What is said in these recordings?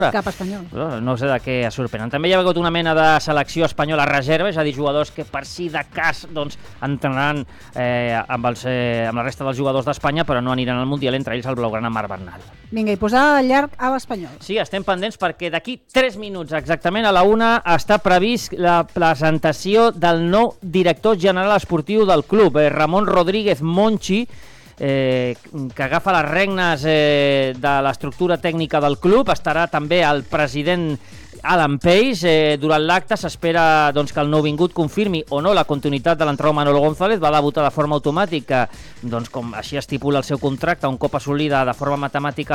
Cap espanyol. No sé de què es sorprenen. També hi ha hagut una mena de selecció espanyola reserva, és a dir, jugadors que per si de cas entrenaran amb la resta dels jugadors d'Espanya, però no aniran al Mundial, entre ells el blaugrana Marc Bernal. Vinga, i posar al llarg a l'Espanyol. Sí, estem pendents perquè d'aquí 3 minuts exactament a la 1 està previst la presentació del nou director general esportiu del club, Ramon Rodríguez Monchi, que agafa les regnes de l'estructura tècnica del club. Estarà també el president Alan Pace. Durant l'acte s'espera que el nouvingut confirmi o no la continuïtat de l'entrenador Manolo González. Va debutar de forma automàtica, com així estipula el seu contracte, un cop assolida de forma matemàtica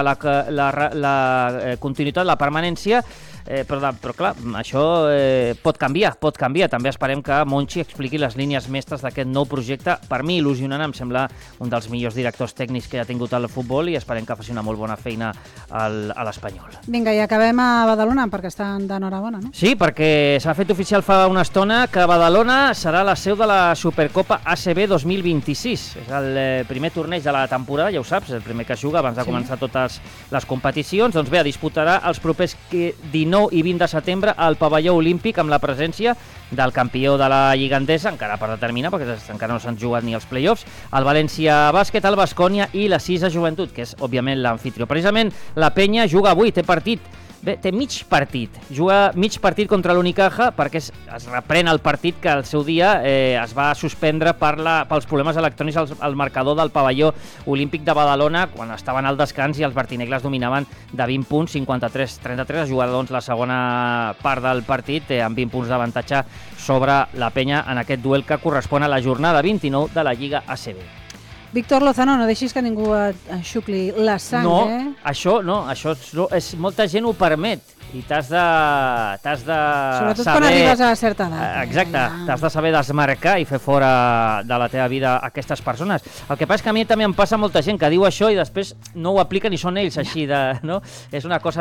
la continuïtat, la permanència. Però clar, això pot canviar. També esperem que Monchi expliqui les línies mestres d'aquest nou projecte. Per mi il·lusionant, em sembla un dels millors directors tècnics que ha tingut el futbol i esperem que faci una molt bona feina a l'Espanyol. Vinga, i acabem a Badalona, perquè estan d'enhorabona, no? Sí, perquè s'ha fet oficial fa una estona que Badalona serà la seu de la Supercopa ACB 2026. És el primer torneig de la temporada, ja ho saps, el primer que es juga abans de començar totes les competicions. Doncs bé, disputarà els propers 19 i 20 de setembre al pavelló olímpic amb la presència del campió de la Lliga Endesa, encara per determinar, perquè encara no s'han jugat ni els play-offs, el València Bàsquet, el Baskonia i la Sisa Joventut, que és, òbviament, l'amfitrió. Precisament, la Penya juga avui, té partit. Bé, té mig partit. Juga mig partit contra l'Unicaja perquè es reprèn el partit que al seu dia es va suspendre pels problemes electrònics al marcador del pavelló olímpic de Badalona quan estaven al descans i els bertinegles dominaven de 20 punts, 53-33. Es juga la segona part del partit amb 20 punts d'avantatge sobre la Penya en aquest duel que correspon a la jornada 29 de la Lliga ACB. Víctor Lozano, no deixis que ningú et xucli la sang, Això molta gent ho permet i t'has de sobretot saber... quan arribes a certa edat. Exacte, t'has de saber desmarcar i fer fora de la teva vida aquestes persones. El que passa és que a mi també em passa molta gent que diu això i després no ho apliquen i són ells així no? És una cosa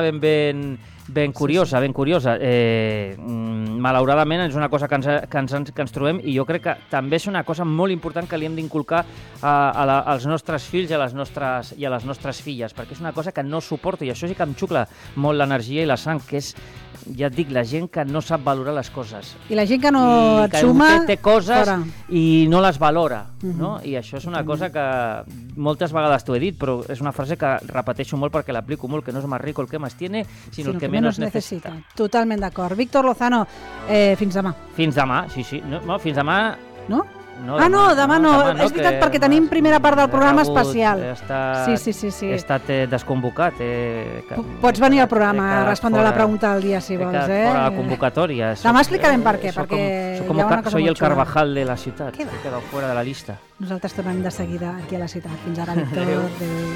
ben curiosa, ben curiosa. Malauradament és una cosa que ens trobem i jo crec que també és una cosa molt important que li hem d'inculcar als nostres fills i a les nostres filles, perquè és una cosa que no suporto i això sí que em xucla molt l'energia i la sang, que és, ja et dic, la gent que no sap valorar les coses. I la gent que no et suma... I que té coses i no les valora, no? I això és una cosa que moltes vegades t'ho he dit, però és una frase que repeteixo molt perquè l'aplico molt, que no és más rico el que más tiene, sinó el que menos necesita. Totalment d'acord. Víctor Lozano, fins demà. Fins demà, sí. No, fins demà... No? Demà no. És veritat, perquè tenim primera part del programa especial. Sí. He estat desconvocat. Pots venir al programa a respondre la pregunta del dia, si vols. Fora la convocatòria. Demà explicarem per què, perquè hi ha una cosa molt xula. Soy el Carvajal de la ciutat. He quedat fora de la llista. Nosaltres tornem de seguida aquí a la ciutat. Fins ara, Víctor. Adéu.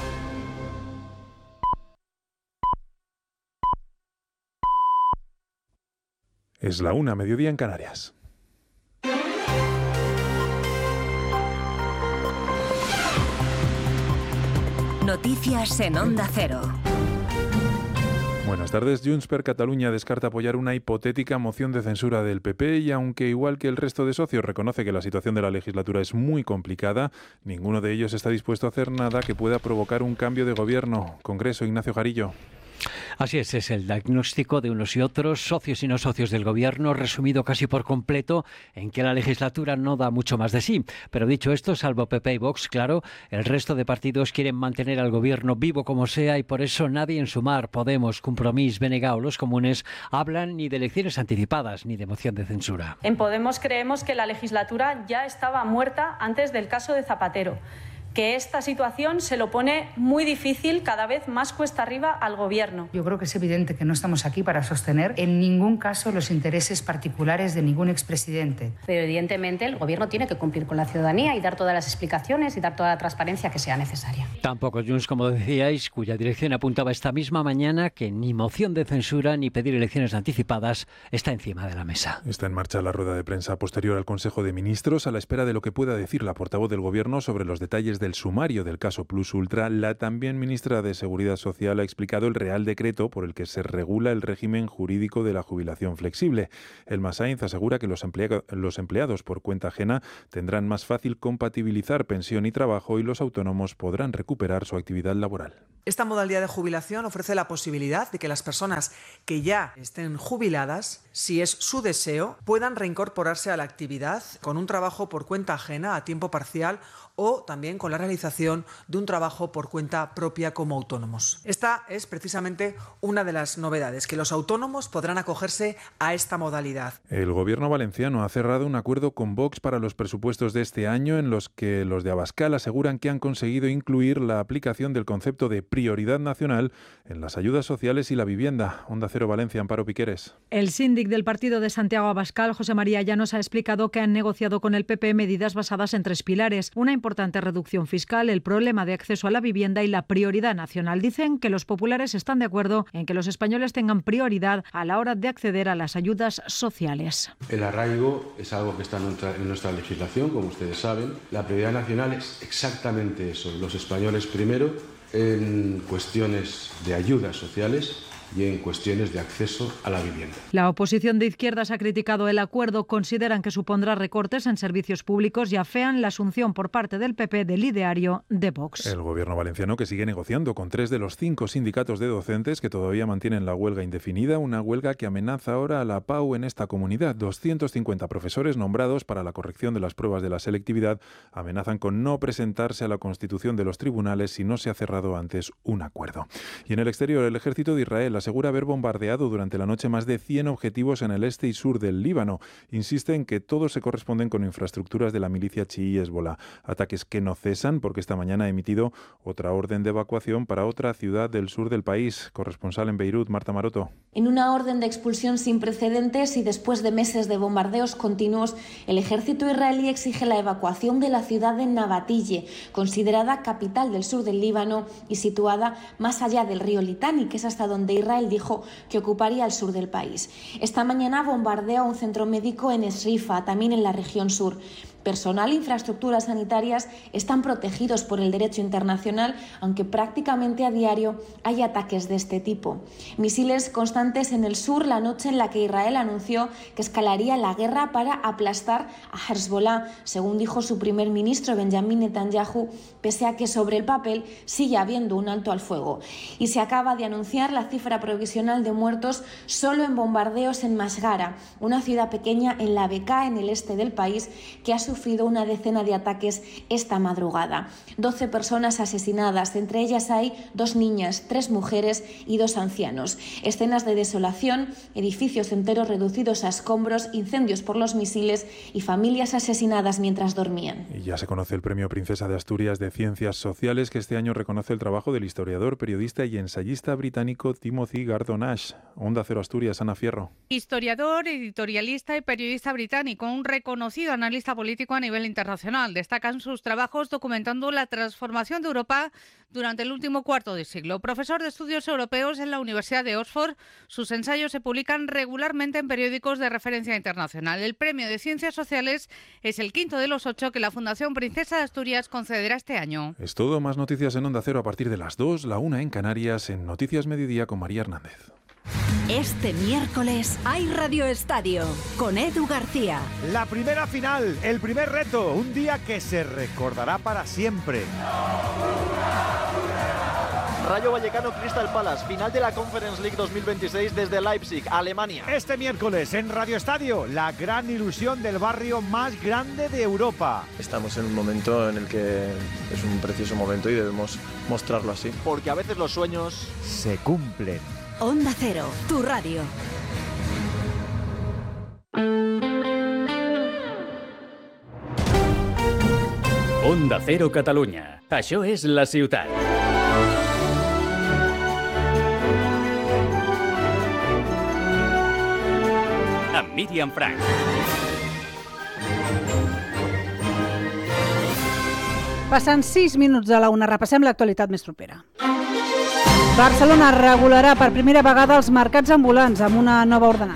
Es la 1, mediodía en Canarias. Noticias en Onda Cero. Buenas tardes. Junts per Catalunya descarta apoyar una hipotética moción de censura del PP y aunque igual que el resto de socios reconoce que la situación de la legislatura es muy complicada, ninguno de ellos está dispuesto a hacer nada que pueda provocar un cambio de gobierno. Congreso, Ignacio Jarillo. Así es el diagnóstico de unos y otros, socios y no socios del gobierno, resumido casi por completo en que la legislatura no da mucho más de sí. Pero dicho esto, salvo PP y Vox, claro, el resto de partidos quieren mantener al gobierno vivo como sea y por eso nadie en Sumar, Podemos, Compromís, BNG o los comunes hablan ni de elecciones anticipadas ni de moción de censura. En Podemos creemos que la legislatura ya estaba muerta antes del caso de Zapatero, que esta situación se lo pone muy difícil, cada vez más cuesta arriba al Gobierno. Yo creo que es evidente que no estamos aquí para sostener en ningún caso los intereses particulares de ningún expresidente. Pero evidentemente el Gobierno tiene que cumplir con la ciudadanía y dar todas las explicaciones y dar toda la transparencia que sea necesaria. Tampoco Junts, como decíais, cuya dirección apuntaba esta misma mañana que ni moción de censura ni pedir elecciones anticipadas está encima de la mesa. Está en marcha la rueda de prensa posterior al Consejo de Ministros a la espera de lo que pueda decir la portavoz del Gobierno sobre los detalles de del sumario del caso Plus Ultra, la también ministra de Seguridad Social ha explicado el Real Decreto por el que se regula el régimen jurídico de la jubilación flexible. Elma Sainz asegura que los empleados por cuenta ajena tendrán más fácil compatibilizar pensión y trabajo y los autónomos podrán recuperar su actividad laboral. Esta modalidad de jubilación ofrece la posibilidad de que las personas que ya estén jubiladas, si es su deseo, puedan reincorporarse a la actividad con un trabajo por cuenta ajena a tiempo parcial o también con la realización de un trabajo por cuenta propia como autónomos. Esta es precisamente una de las novedades, que los autónomos podrán acogerse a esta modalidad. El gobierno valenciano ha cerrado un acuerdo con Vox para los presupuestos de este año en los que los de Abascal aseguran que han conseguido incluir la aplicación del concepto de prioridad nacional en las ayudas sociales y la vivienda. Onda Cero Valencia, Amparo Piqueres. El síndic del partido de Santiago Abascal, José María Llanos, ha explicado que han negociado con el PP medidas basadas en 3 pilares. Una importante reducción fiscal, el problema de acceso a la vivienda y la prioridad nacional. Dicen que los populares están de acuerdo en que los españoles tengan prioridad a la hora de acceder a las ayudas sociales. El arraigo es algo que está en nuestra legislación, como ustedes saben. La prioridad nacional es exactamente eso, los españoles primero en cuestiones de ayudas sociales y en cuestiones de acceso a la vivienda. La oposición de izquierdas ha criticado el acuerdo, consideran que supondrá recortes en servicios públicos y afean la asunción por parte del PP del ideario de Vox. El gobierno valenciano que sigue negociando con 3 de los 5 sindicatos de docentes que todavía mantienen la huelga indefinida, una huelga que amenaza ahora a la PAU en esta comunidad. 250 profesores nombrados para la corrección de las pruebas de la selectividad amenazan con no presentarse a la constitución de los tribunales si no se ha cerrado antes un acuerdo. Y en el exterior, el ejército de Israel asegura haber bombardeado durante la noche más de 100 objetivos en el este y sur del Líbano. Insiste en que todos se corresponden con infraestructuras de la milicia chií Hezbolá. Ataques que no cesan porque esta mañana ha emitido otra orden de evacuación para otra ciudad del sur del país. Corresponsal en Beirut, Marta Maroto. En una orden de expulsión sin precedentes y después de meses de bombardeos continuos, el ejército israelí exige la evacuación de la ciudad de Nabatille, considerada capital del sur del Líbano y situada más allá del río Litani, que es hasta donde Israel dijo que ocuparía el sur del país. Esta mañana bombardea un centro médico en Esrifa, también en la región sur. Personal e infraestructuras sanitarias están protegidos por el derecho internacional, aunque prácticamente a diario hay ataques de este tipo. Misiles constantes en el sur la noche en la que Israel anunció que escalaría la guerra para aplastar a Hezbolá, según dijo su primer ministro Benjamin Netanyahu, pese a que sobre el papel sigue habiendo un alto al fuego. Y se acaba de anunciar la cifra provisional de muertos solo en bombardeos en Masgara, una ciudad pequeña en la Bekaa, en el este del país, que ha sufrido una decena de ataques esta madrugada. 12 personas asesinadas, entre ellas hay 2 niñas, 3 mujeres y 2 ancianos. Escenas de desolación, edificios enteros reducidos a escombros, incendios por los misiles y familias asesinadas mientras dormían. Y ya se conoce el Premio Princesa de Asturias de Ciencias Sociales, que este año reconoce el trabajo del historiador, periodista y ensayista británico Timothy Garton Ash. Onda Cero Asturias, Ana Fierro. Historiador, editorialista y periodista británico, un reconocido analista político a nivel internacional. Destacan sus trabajos documentando la transformación de Europa durante el último cuarto de siglo. Profesor de estudios europeos en la Universidad de Oxford, sus ensayos se publican regularmente en periódicos de referencia internacional. El Premio de Ciencias Sociales es el 5º de los 8 que la Fundación Princesa de Asturias concederá este año. Es todo. Más noticias en Onda Cero a partir de las 2, la 1 en Canarias, en Noticias Mediodía con María Hernández. Este miércoles hay Radio Estadio con Edu García. La primera final, el primer reto, un día que se recordará para siempre. Rayo Vallecano Crystal Palace, final de la Conference League 2026 desde Leipzig, Alemania. Este miércoles en Radio Estadio, la gran ilusión del barrio más grande de Europa. Estamos en un momento en el que es un precioso momento y debemos mostrarlo así. Porque a veces los sueños se cumplen. Onda Cero, tu radio. Onda Cero Catalunya. Això és la ciutat. Amb Míriam Frank. Passen 6 minuts de la 1. Repassem l'actualitat més propera. Barcelona regularà per primera vegada els mercats ambulants amb una nova ordenança.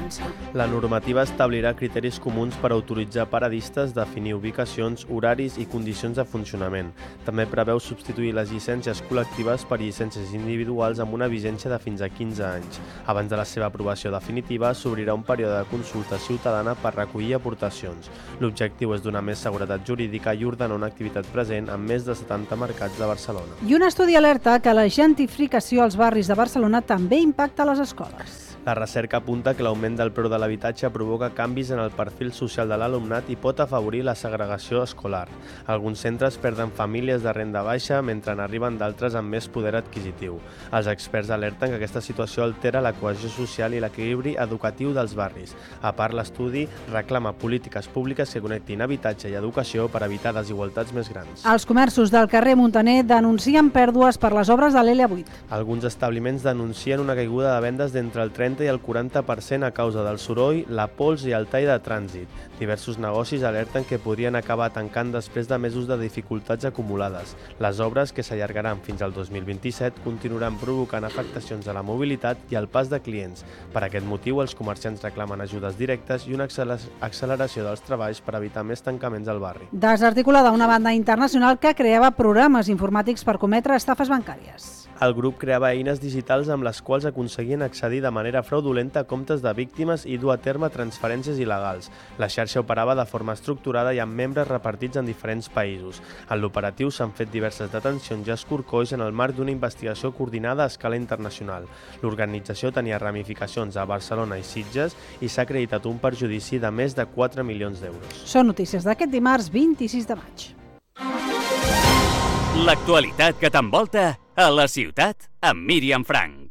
La normativa establirà criteris comuns per autoritzar paradistes, definir ubicacions, horaris i condicions de funcionament. També preveu substituir les llicències col·lectives per llicències individuals amb una vigència de fins a 15 anys. Abans de la seva aprovació definitiva, s'obrirà un període de consulta ciutadana per recollir aportacions. L'objectiu és donar més seguretat jurídica i ordenar una activitat present en més de 70 mercats de Barcelona. I un estudi alerta que la gentrificació als barris de Barcelona també impacta a les escoles. La recerca apunta que l'augment del preu de l'habitatge provoca canvis en el perfil social de l'alumnat i pot afavorir la segregació escolar. Alguns centres perden famílies de renda baixa mentre n'arriben d'altres amb més poder adquisitiu. Els experts alerten que aquesta situació altera la cohesió social i l'equilibri educatiu dels barris. A part, l'estudi reclama polítiques públiques que connectin habitatge i educació per evitar desigualtats més grans. Els comerços del carrer Muntaner denuncien pèrdues per les obres de l'L8. Alguns establiments denuncien una caiguda de vendes d'entre el 30 i el 40% a causa del soroll, la pols i el tall de trànsit. Diversos negocis alerten que podrien acabar tancant després de mesos de dificultats acumulades. Les obres, que s'allargaran fins al 2027, continuaran provocant afectacions a la mobilitat i al pas de clients. Per aquest motiu, els comerciants reclamen ajudes directes i una acceleració dels treballs per evitar més tancaments al barri. Desarticulada una banda internacional que creava programes informàtics per cometre estafes bancàries. El grup creava eines digitals amb les quals aconseguien accedir de manera fraudulenta a comptes de víctimes i dur a terme transferències il·legals. La xarxa operava de forma estructurada i amb membres repartits en diferents països. En l'operatiu s'han fet diverses detencions i escorcolls en el marc d'una investigació coordinada a escala internacional. L'organització tenia ramificacions a Barcelona i Sitges i s'ha acreditat un perjudici de més de 4 milions d'euros. Són notícies d'aquest dimarts 26 de maig. L'actualitat que t'envolta a la ciutat amb Míriam Frank.